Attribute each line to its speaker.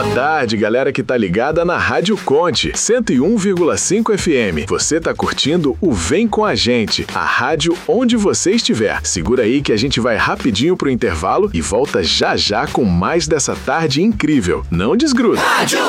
Speaker 1: tarde, galera que tá ligada na Rádio Conte, 101,5 FM. Você tá curtindo o Vem Com a Gente, a rádio onde você estiver. Segura aí que a gente vai rapidinho pro intervalo e volta já já com mais dessa tarde incrível. Não desgruda.